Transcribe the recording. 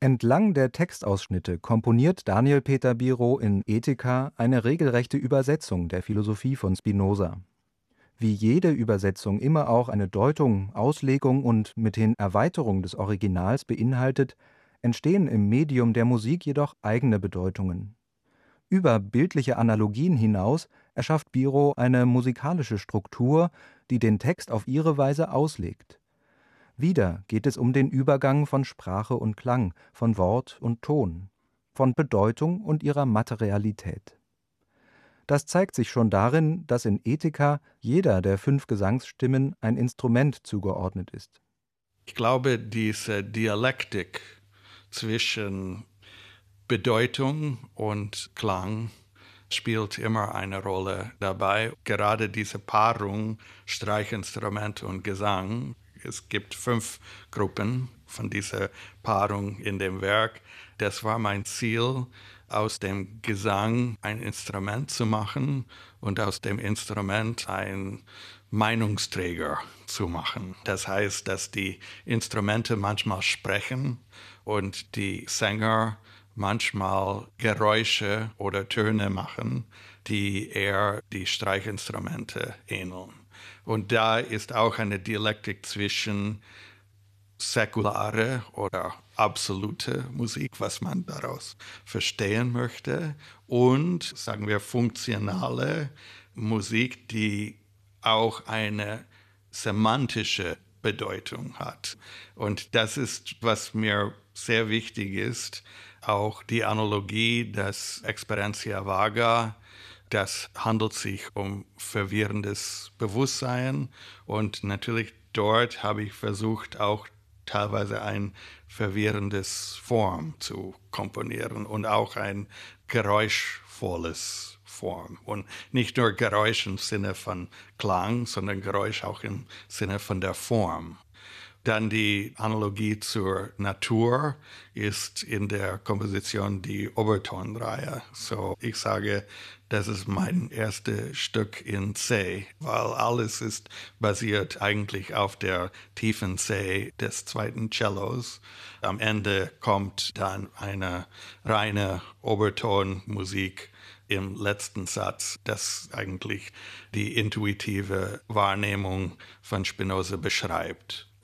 Entlang der Textausschnitte komponiert Daniel Peter Biro in Ethika eine regelrechte Übersetzung der Philosophie von Spinoza. Wie jede Übersetzung immer auch eine Deutung, Auslegung und mithin Erweiterung des Originals beinhaltet, entstehen im Medium der Musik jedoch eigene Bedeutungen. Über bildliche Analogien hinaus erschafft Biro eine musikalische Struktur, die den Text auf ihre Weise auslegt. Wieder geht es um den Übergang von Sprache und Klang, von Wort und Ton, von Bedeutung und ihrer Materialität. Das zeigt sich schon darin, dass in Ethika jeder der 5 Gesangsstimmen ein Instrument zugeordnet ist. Ich glaube, diese Dialektik zwischen Bedeutung und Klang spielt immer eine Rolle dabei. Gerade diese Paarung Streichinstrument und Gesang. Es gibt 5 Gruppen von dieser Paarung in dem Werk. Das war mein Ziel, aus dem Gesang ein Instrument zu machen und aus dem Instrument ein Meinungsträger zu machen. Das heißt, dass die Instrumente manchmal sprechen und die Sänger manchmal Geräusche oder Töne machen, die eher die Streichinstrumente ähneln. Und da ist auch eine Dialektik zwischen säkulare oder absolute Musik, was man daraus verstehen möchte, und, sagen wir, funktionale Musik, die auch eine semantische Bedeutung hat. Und das ist, was mir sehr wichtig ist, auch die Analogie des Experientia Vaga. Das handelt sich um verwirrendes Bewusstsein und natürlich dort habe ich versucht, auch teilweise ein verwirrendes Form zu komponieren und auch ein geräuschvolles Form. Und nicht nur Geräusch im Sinne von Klang, sondern Geräusch auch im Sinne von der Form. Dann die Analogie zur Natur ist in der Komposition die Obertonreihe. So, ich sage, das ist mein erstes Stück in C, weil alles ist basiert eigentlich auf der tiefen C des zweiten Cellos. Am Ende kommt dann eine reine Obertonmusik im letzten Satz, das eigentlich die intuitive Wahrnehmung von Spinoza beschreibt.